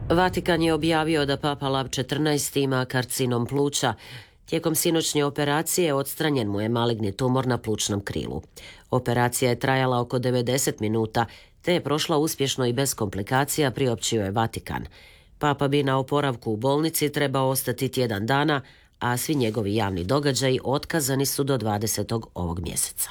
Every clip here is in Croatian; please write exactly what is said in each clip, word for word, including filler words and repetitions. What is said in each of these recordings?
Vatikan je objavio da Papa Lav četrnaesti ima karcinom pluća. Tijekom sinoćnje operacije odstranjen mu je maligni tumor na plućnom krilu. Operacija je trajala oko devedeset minuta, te je prošla uspješno i bez komplikacija, priopćio je Vatikan. Papa bi na oporavku u bolnici trebao ostati tjedan dana, a svi njegovi javni događaji otkazani su do dvadesetog ovog mjeseca.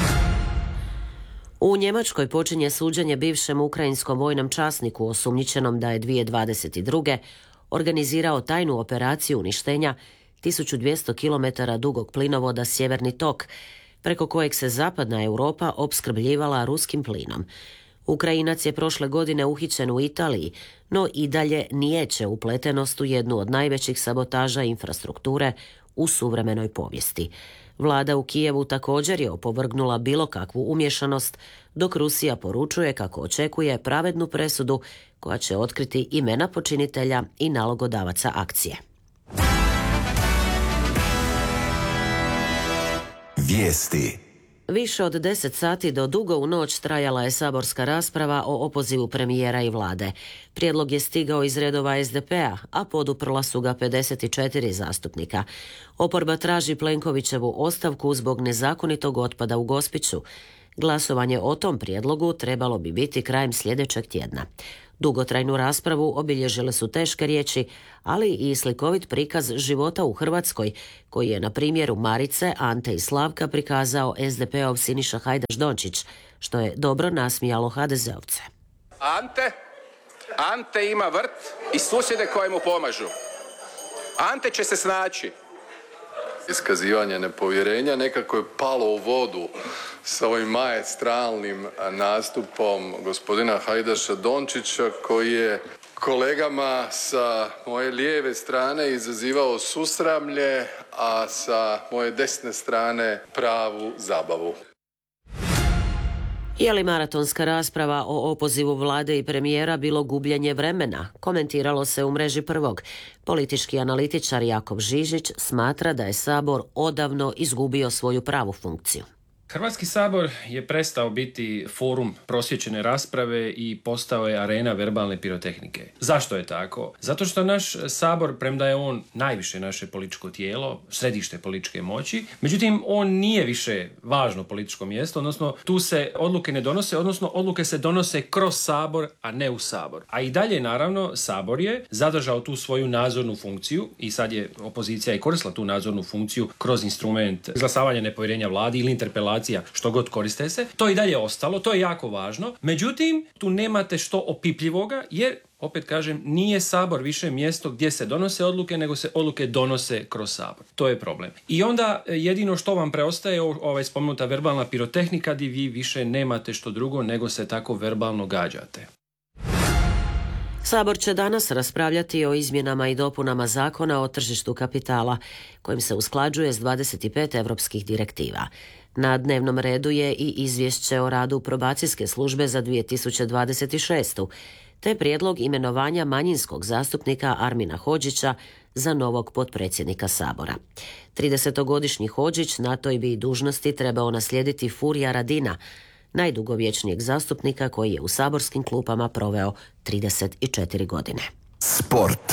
U Njemačkoj počinje suđenje bivšem ukrajinskom vojnom časniku osumnjičenom da je dvije tisuće dvadeset druge organizirao tajnu operaciju uništenja tisuću dvjesto kilometara dugog plinovoda Sjeverni tok, preko kojeg se zapadna Europa opskrbljivala ruskim plinom. Ukrajinac je prošle godine uhićen u Italiji, no i dalje nijeće upletenost u jednu od najvećih sabotaža infrastrukture u suvremenoj povijesti. Vlada u Kijevu također je opovrgnula bilo kakvu umješanost, dok Rusija poručuje kako očekuje pravednu presudu koja će otkriti imena počinitelja i nalogodavaca akcije. Vijesti. Više od deset sati do dugo u noć trajala je saborska rasprava o opozivu premijera i vlade. Prijedlog je stigao iz redova es de pe a, a poduprla su ga pedeset četiri zastupnika. Oporba traži Plenkovićevu ostavku zbog nezakonitog otpada u Gospiću. Glasovanje o tom prijedlogu trebalo bi biti krajem sljedećeg tjedna. Dugotrajnu raspravu obilježile su teške riječi, ali i slikovit prikaz života u Hrvatskoj, koji je na primjeru Marice, Ante i Slavka prikazao es de pe ov Siniša Hajdaš Dončić, što je dobro nasmijalo ha de ze ovce. Ante, Ante ima vrt i susjede koje mu pomažu. Ante će se snaći. Iskazivanje nepovjerenja nekako je palo u vodu sa ovim maestralnim nastupom gospodina Hajdaša Dončića, koji je kolegama sa moje lijeve strane izazivao susramlje, a sa moje desne strane pravu zabavu. Je li maratonska rasprava o opozivu vlade i premijera bilo gubljenje vremena? Komentiralo se u mreži Prvog. Politički analitičar Jakov Žižić smatra da je Sabor odavno izgubio svoju pravu funkciju. Hrvatski sabor je prestao biti forum prosvjećene rasprave i postao je arena verbalne pirotehnike. Zašto je tako? Zato što naš sabor, premda je on najviše naše političko tijelo, središte političke moći, međutim on nije više važno političko mjesto, odnosno tu se odluke ne donose, odnosno odluke se donose kroz sabor, a ne u sabor. A i dalje, naravno, sabor je zadržao tu svoju nadzornu funkciju i sad je opozicija i koristila tu nadzornu funkciju kroz instrument izglasavanja nepovjerenja vladi ili interpelacije, što god koriste se. To i dalje ostalo, to je jako važno. Međutim, tu nemate što opipljivoga, jer, opet kažem, nije sabor više mjesto gdje se donose odluke, nego se odluke donose kroz sabor. To je problem. I onda jedino što vam preostaje ovaj spomenuta verbalna pirotehnika, gdje vi više nemate što drugo, nego se tako verbalno gađate. Sabor će danas raspravljati o izmjenama i dopunama zakona o tržištu kapitala, kojim se usklađuje s dvadeset pet europskih direktiva. Na dnevnom redu je i izvješće o radu probacijske službe za dvije tisuće dvadeset šestu, te prijedlog imenovanja manjinskog zastupnika Armina Hodžića za novog potpredsjednika Sabora. tridesetogodišnji Hodžić na toj bi dužnosti trebao naslijediti Furija Radina, najdugovječnijeg zastupnika koji je u saborskim klupama proveo trideset četiri godine. Sport.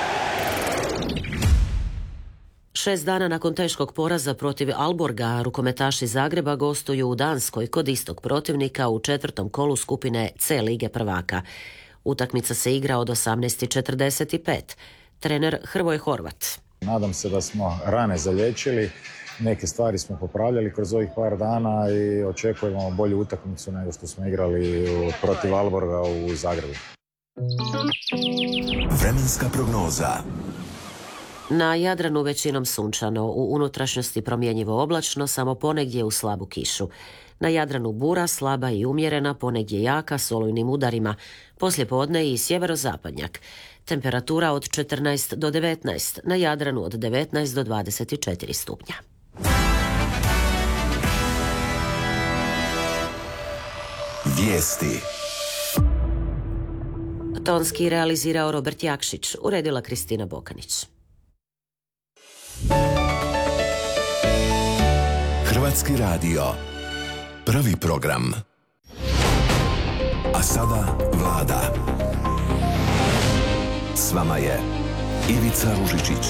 Šest dana nakon teškog poraza protiv Alborga, rukometaši Zagreba gostuju u Danskoj kod istog protivnika u četvrtom kolu skupine C Lige prvaka. Utakmica se igra od osamnaest četrdeset pet. Trener Hrvoje Horvat. Nadam se da smo rane zaliječili. Neke stvari smo popravljali kroz ovih par dana i očekujemo bolju utakmicu nego što smo igrali protiv Alborga u Zagrebu. Vremenska prognoza. Na Jadranu većinom sunčano, u unutrašnjosti promjenjivo oblačno, samo ponegdje u slabu kišu. Na Jadranu bura, slaba i umjerena, ponegdje jaka s olujnim udarima, poslijepodne i sjeverozapadnjak. Temperatura od četrnaest do devetnaest, na Jadranu od devetnaest do dvadeset četiri stupnja. Vijesti. Tonski realizirao Robert Jakšić, uredila Kristina Bokanić. Hrvatski radio. Prvi program. A sada vlada. S vama je Ivica Ružičić.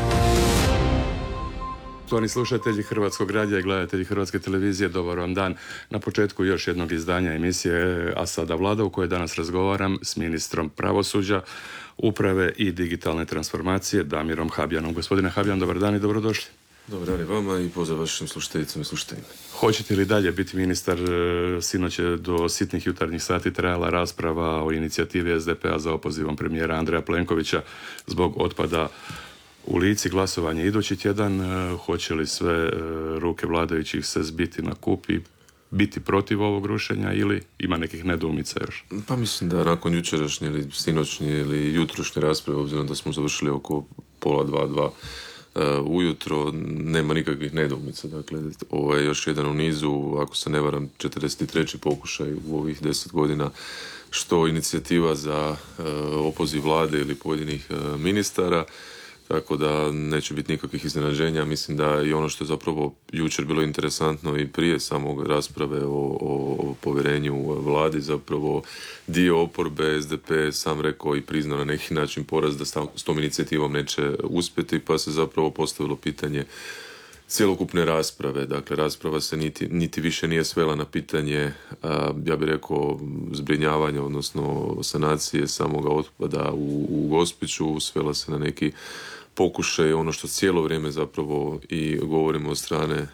Poštovani slušatelji Hrvatskog radija i gledatelji Hrvatske televizije, dobar vam dan. Na početku još jednog izdanja emisije A sada Vlada, u kojoj danas razgovaram s ministrom pravosuđa, uprave i digitalne transformacije Damirom Habijanom. Gospodine Habijan, dobar dan i dobrodošli. Dobar dan i vama i pozdrav vašim slušateljicama i slušateljima. Hoćete li dalje biti ministar? Sinoć je do sitnih jutarnjih sati trajala rasprava o inicijativi es de pe a za opozivom premijera Andreja Plenkovića zbog otpada u Lici. Glasovanje idući tjedan. Hoće li sve ruke vladajućih se zbiti na kup i biti protiv ovog rušenja ili ima nekih nedoumica još? Pa mislim da nakon jučerašnje ili sinoćnje ili jutrošnje rasprave, obzirom da smo završili oko pola dva, dva uh, ujutro, nema nikakvih nedoumica. Dakle, ovo je još jedan u nizu, ako se ne varam, četrdeset treći pokušaj u ovih deset godina što inicijativa za uh, opoziv vlade ili pojedinih uh, ministara. Tako da neće biti nikakvih iznenađenja. Mislim da i ono što je zapravo jučer bilo interesantno i prije samog rasprave o, o, o povjerenju vladi, zapravo dio oporbe es de pe sam rekao i priznao na neki način poraz da s tom inicijativom neće uspjeti, pa se zapravo postavilo pitanje cjelokupne rasprave. Dakle, rasprava se niti, niti više nije svela na pitanje, a, ja bih rekao, zbrinjavanja, odnosno sanacije samoga otpada u, u Gospiću, svela se na neki pokušaj, ono što cijelo vrijeme zapravo i govorimo od strane e,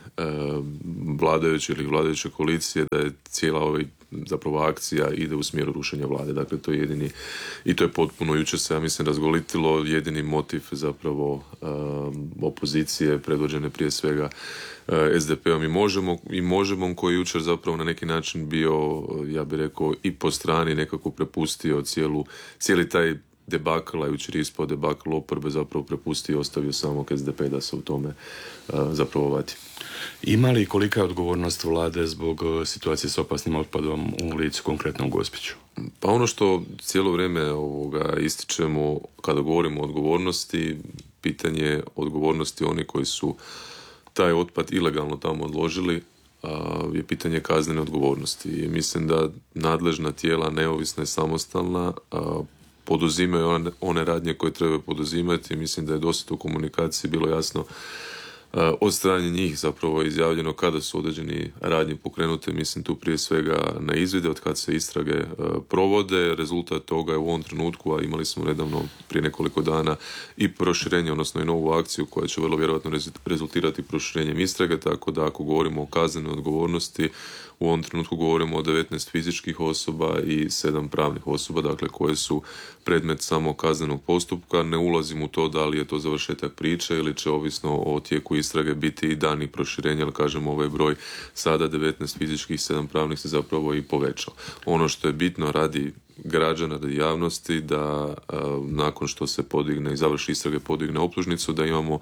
vladajuće ili vladajuće koalicije, da je cijela ovaj zapravo akcija ide u smjeru rušenja vlade. Dakle, to je jedini, i to je potpuno jučer se, ja mislim, razgolitilo, jedini motiv zapravo e, opozicije, predvođene prije svega e, es de pe om i možemo, i možemo koji je jučer zapravo na neki način bio, ja bih rekao, i po strani nekako prepustio cijelu, cijeli taj debakl, a jučer ispod debakl oporbe zapravo prepustio i ostavio samog es de pe da se u tome uh, zapravo vati. Ima li kolika je odgovornost vlade zbog uh, situacije s opasnim otpadom u Lici, konkretno u Gospiću? Pa ono što cijelo vrijeme ovoga ističemo kada govorimo o odgovornosti, pitanje odgovornosti oni koji su taj otpad ilegalno tamo odložili, uh, je pitanje kaznene odgovornosti. I mislim da nadležna tijela, neovisna i samostalna, uh, poduzimaju one, one radnje koje treba poduzimati. Mislim da je dosta u komunikaciji bilo jasno uh, od strane njih zapravo izjavljeno kada su određeni radnje pokrenute. Mislim tu prije svega na izvide od kad se istrage uh, provode. Rezultat toga je u ovom trenutku, a imali smo nedavno prije nekoliko dana i proširenje, odnosno i novu akciju koja će vrlo vjerojatno rezultirati proširenjem istrage, tako da ako govorimo o kaznenoj odgovornosti, u ovom trenutku govorimo o devetnaest fizičkih osoba i sedam pravnih osoba, dakle koje su predmet samo kaznenog postupka. Ne ulazim u to da li je to završetak priče ili će ovisno o tijeku istrage biti i dani proširenja, ali kažemo ovaj broj sada devetnaest fizičkih, sedam pravnih se zapravo i povećao. Ono što je bitno radi građana, radi javnosti, da a, nakon što se podigne i završi istrage, podigne optužnicu, da imamo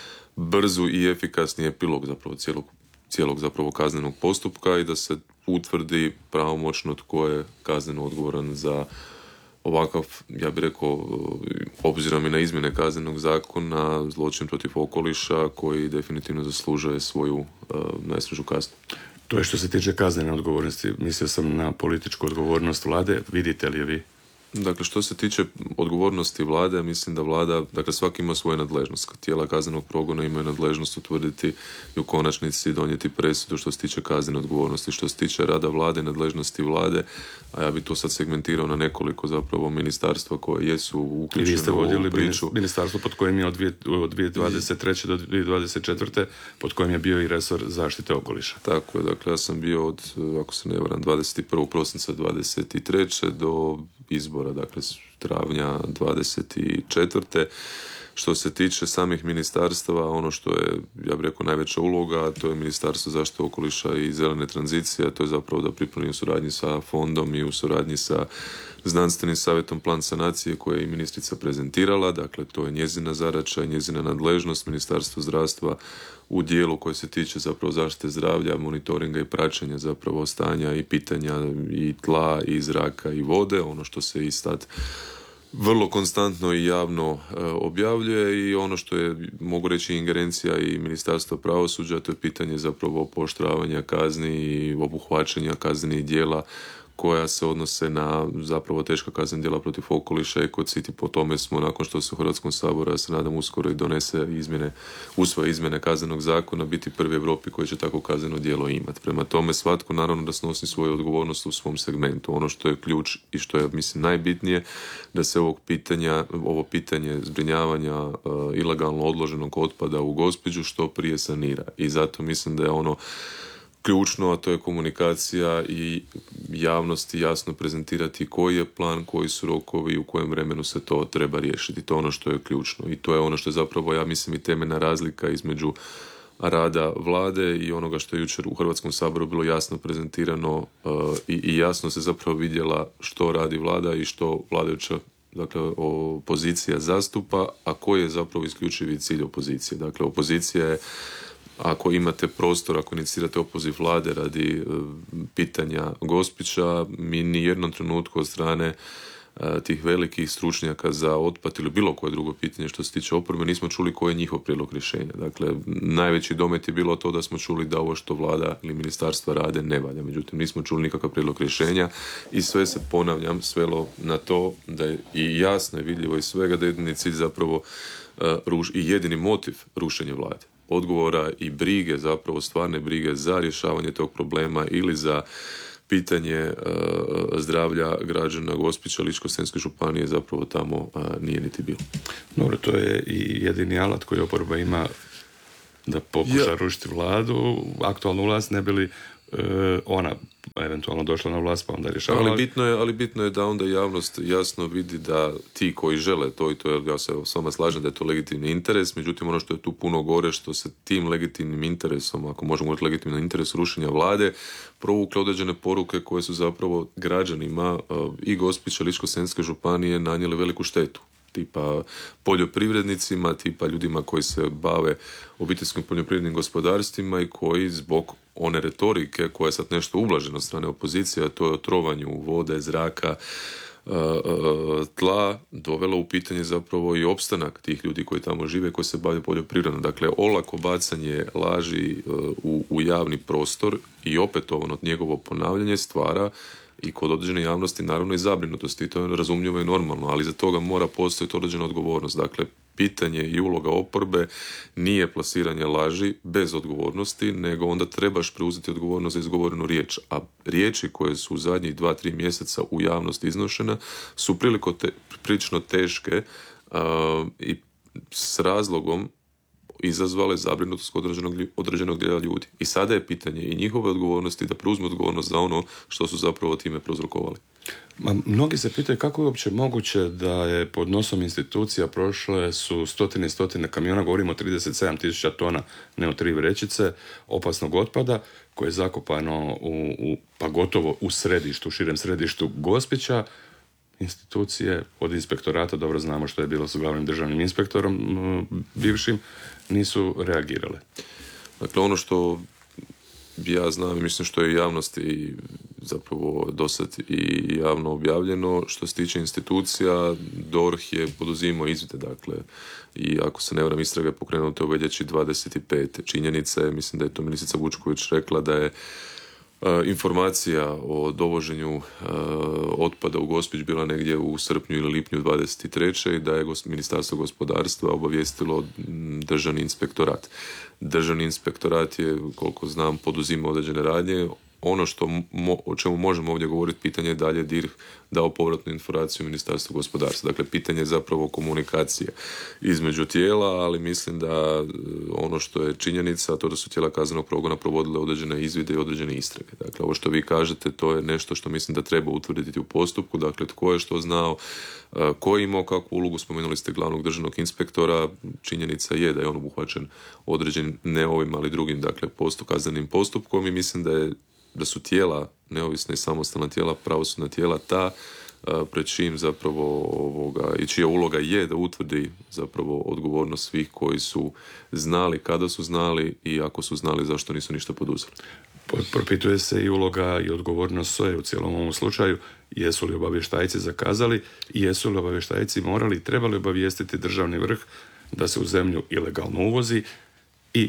brzu i efikasni epilog zapravo cijelog cijelog zapravo kaznenog postupka i da se utvrdi pravomoćno tko je kazneno odgovoran za ovakav, ja bih rekao, obzirom i na izmjene kaznenog zakona, zločin protiv okoliša koji definitivno zaslužuje svoju uh, najstrožu kaznu. To je što se tiče kaznene odgovornosti. Mislio sam na političku odgovornost vlade. Vidite li je vi? Dakle, što se tiče odgovornosti vlade, mislim da vlada, dakle svaki ima svoju nadležnost. Tijela kaznenog progona imaju nadležnost utvrditi i u konačnici donijeti presudu što se tiče kaznene odgovornosti. Što se tiče rada vlade, nadležnosti vlade, a ja bi to sad segmentirao na nekoliko zapravo ministarstva koje jesu uključene. Vi ste vodili priču. Ministarstvo pod kojim je od dvije tisuće dvadeset treće do dvije tisuće dvadeset četvrte pod kojim je bio i resor zaštite okoliša. Tako je, dakle ja sam bio od, ako se ne varam, dvadeset prvog prosinca dvadeset treće do izbora, dakle travnja dvadeset četvrte. Što se tiče samih ministarstava, ono što je, ja bih rekao, najveća uloga, to je Ministarstvo zaštite okoliša i zelene tranzicije, a to je zapravo da pripremi u suradnji sa fondom i u suradnji sa znanstvenim savjetom plan sanacije koje je i ministrica prezentirala, dakle to je njezina zadaća i njezina nadležnost. Ministarstvo zdravstva u dijelu koje se tiče zapravo zaštite zdravlja, monitoringa i praćenja zapravo stanja i pitanja i tla i zraka i vode, ono što se i sad vrlo konstantno i javno e, objavljuje, i ono što je, mogu reći, ingerencija i Ministarstva pravosuđa, to je pitanje zapravo pooštravanja kazni i obuhvaćanja kaznenih djela koja se odnose na zapravo teška kaznena djela protiv okoliša, ekocid, i po tome smo, nakon što se u Hrvatskom saboru, ja se nadam uskoro i donese izmjene, usvoje izmjene kaznenog zakona, biti prvi u Europi koji će tako kazneno djelo imati. Prema tome, svatko naravno da snosi svoju odgovornost u svom segmentu. Ono što je ključ i što je, mislim, najbitnije, da se ovog pitanja, ovo pitanje zbrinjavanja uh, ilegalno odloženog otpada u Gospiću što prije sanira. I zato mislim da je ono ključno, a to je komunikacija i javnosti jasno prezentirati koji je plan, koji su rokovi i u kojem vremenu se to treba riješiti. To je ono što je ključno i to je ono što je zapravo, ja mislim, i temeljna razlika između rada vlade i onoga što je jučer u Hrvatskom saboru bilo jasno prezentirano uh, i, i jasno se zapravo vidjela što radi vlada i što vladajuća, dakle, opozicija zastupa, a koji je zapravo isključivi cilj opozicije. Dakle, opozicija je, ako imate prostor, ako inicirate opoziv vlade radi uh, pitanja Gospića, mi ni jednom trenutku od strane uh, tih velikih stručnjaka za otpad ili bilo koje drugo pitanje što se tiče oporbe nismo čuli koji je njihov prijedlog rješenja. Dakle, najveći domet je bilo to da smo čuli da ovo što vlada ili ministarstva rade ne valja. Međutim, nismo čuli nikakav prijedlog rješenja i sve se, ponavljam, svelo na to da je i jasno i vidljivo iz svega da je jedini cilj zapravo uh, ruš, i jedini motiv rušenja vlade. Odgovora i brige, zapravo stvarne brige za rješavanje tog problema ili za pitanje uh, zdravlja građana Gospića, Ličko-senjske županije zapravo tamo uh, nije niti bilo. Dobro, to je i jedini alat koji oporba ima da pokuša ja. rušiti vladu, aktualnu vlast, ne bi li uh, ona eventualno došla na vlast pa onda rješavala. Ali bitno je, ali bitno je da onda javnost jasno vidi da ti koji žele to i to, jer ja se s vama slažem da je to legitimni interes, međutim ono što je tu puno gore, što se tim legitimnim interesom, ako možemo govoriti legitimni interes rušenja vlade, provukle određene poruke koje su zapravo građanima uh, i Gospića, Ličko-senjske županije nanijele veliku štetu. Tipa poljoprivrednicima, tipa ljudima koji se bave obiteljskim poljoprivrednim gospodarstvima i koji zbog one retorike koja je sad nešto ublažena od strane opozicije, a to je o trovanju vode, zraka, tla, dovelo u pitanje zapravo i opstanak tih ljudi koji tamo žive, koji se bave poljoprivredom. Dakle, olako bacanje laži u, u javni prostor i opetovano njegovo ponavljanje stvara i kod određene javnosti naravno i zabrinutosti, i to je razumljivo i normalno, ali za toga mora postojati određena odgovornost. Dakle, pitanje i uloga oporbe nije plasiranje laži bez odgovornosti, nego onda trebaš preuzeti odgovornost za izgovorenu riječ. A riječi koje su u zadnjih dva, tri mjeseca u javnosti iznošena su priliko te, prilično teške uh, i s razlogom izazvale zabrinutost kod određenog, određenog dijela ljudi. I sada je pitanje i njihove odgovornosti da preuzmu odgovornost za ono što su zapravo time prouzrokovali. Ma, mnogi se pitaju kako je uopće moguće da je pod nosom institucija prošle su stotine i stotine kamiona, govorimo o trideset sedam tisuća tona, ne o tri vrećice, opasnog otpada koje je zakopano u, u, pa gotovo u središtu, u širem središtu Gospića. Institucije od inspektorata, dobro znamo što je bilo s glavnim državnim inspektorom bivšim, nisu reagirale. Dakle, ono što ja znam i mislim što je javnosti zapravo dosad i javno objavljeno, što se tiče institucija, D O R H je poduzimao izvide, dakle, i ako se ne varam, istraga je pokrenuta u veljači dvadeset pete. Činjenica je, mislim da je to ministrica Vučković rekla, da je Uh, informacija o dovoženju uh, otpada u Gospić bila negdje u srpnju ili lipnju dvadeset treće i da je gos- Ministarstvo gospodarstva obavijestilo Državni inspektorat. Državni inspektorat je, koliko znam, poduzimao određene radnje. Ono što mo- o čemu možemo ovdje govoriti, pitanje je dalje D I R H dao povratnu informaciju Ministarstvu gospodarstva. Dakle, pitanje je zapravo komunikacije između tijela, ali mislim da ono što je činjenica, to da su tijela kaznenog progona provodile određene izvide i određene istrage. Dakle, ovo što vi kažete, to je nešto što mislim da treba utvrditi u postupku. Dakle, tko je što znao, ko je imao kakvu ulogu, spomenuli ste glavnog državnog inspektora, činjenica je da je on obuhvaćen određenim, ne ovim, ali drugim, dakle, postup, kaznenim postupkom i mislim da je da su tijela, neovisna i samostalna tijela, pravosudna tijela, ta pred čijim zapravo ovoga, i čija uloga je da utvrdi zapravo odgovornost svih koji su znali, kada su znali i ako su znali zašto nisu ništa poduzeli. Propituje se i uloga i odgovornost S O E u cijelom ovom slučaju, jesu li obavještajci zakazali i jesu li obavještajci morali i trebali obavijestiti državni vrh da se u zemlju ilegalno uvozi i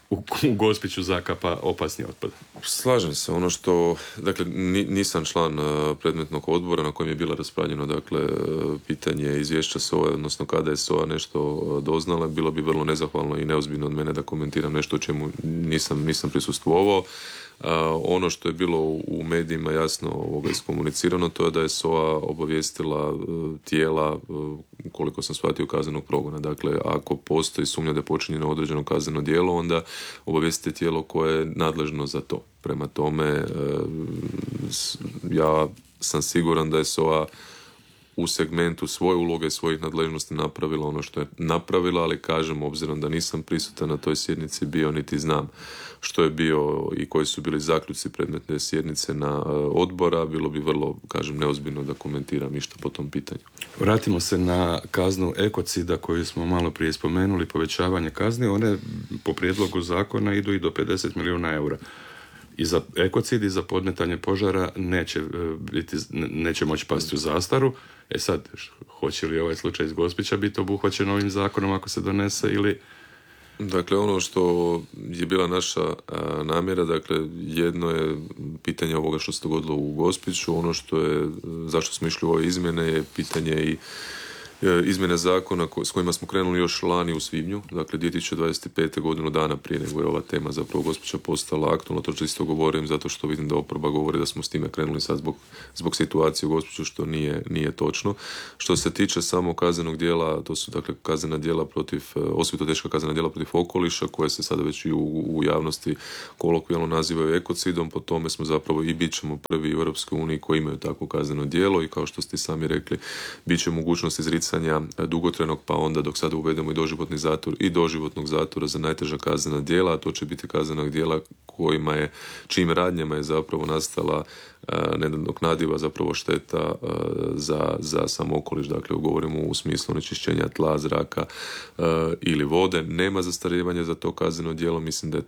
u, u Gospiću zakapa opasni otpad. Slažem se. Ono što, dakle, nisam član predmetnog odbora na kojem je bila raspravljeno, dakle, pitanje izvješća S O A, odnosno kada je S O A nešto doznala, bilo bi vrlo nezahvalno i neozbiljno od mene da komentiram nešto o čemu nisam, nisam prisustvovao. Uh, ono što je bilo u medijima jasno ovoga iskomunicirano, to je da je S O A obavijestila uh, tijela, uh, koliko sam shvatio, kaznenog progona. Dakle, ako postoji sumnja da je počinjeno određeno kazneno djelo, onda obavijestite tijelo koje je nadležno za to. Prema tome, uh, ja sam siguran da je S O A u segmentu svoje uloge, svojih nadležnosti napravila ono što je napravila, ali kažem, obzirom da nisam prisutan na toj sjednici bio, niti znam što je bio i koji su bili zaključci predmetne sjednice na odbora, bilo bi vrlo, kažem, neozbiljno da komentiram išta po tom pitanju. Vratimo se na kaznu ekocida koju smo malo prije spomenuli, povećavanje kazni. One po prijedlogu zakona idu i do pedeset milijuna eura. I za ekocid i za podmetanje požara neće, biti, neće moći pasti u zastaru. E sad, hoće li ovaj slučaj iz Gospića biti obuhvaćen ovim zakonom ako se donese ili... Dakle, ono što je bila naša a, namjera, dakle, jedno je pitanje ovoga što se dogodilo u Gospiću, ono što je, zašto smo išli u ove izmjene, je pitanje i izmjene zakona s kojima smo krenuli još lani u svibnju, dakle dvije tisuće dvadeset pete godinu dana prije nego je ova tema zapravo Gospića postala aktualna. To što isto govorim zato što vidim da oporba govori da smo s time krenuli sad zbog, zbog situacije u Gospiću, što nije, nije točno. Što se tiče samo kaznenog djela, to su dakle kaznena djela protiv, osobito teška kaznena djela protiv okoliša, koje se sada već i u, u javnosti kolokvijalno nazivaju ekocidom. Po tome smo zapravo i bit ćemo prvi u Europskoj uniji koji imaju takvo kazneno djelo i kao što ste sami rekli, bit će mogućnost izricanja dugotrajnog, pa onda dok sada uvedemo i doživotni zatvor i doživotnog zatvora za najteža kaznena djela, a to će biti kaznena djela kojima je, čim radnjama je zapravo nastala nenadoknadiva zapravo šteta uh, za, za sam okoliš. Dakle, govorimo u smislu onečišćenja tla, zraka uh, ili vode. Nema zastarijevanja za to kazneno djelo. Mislim da je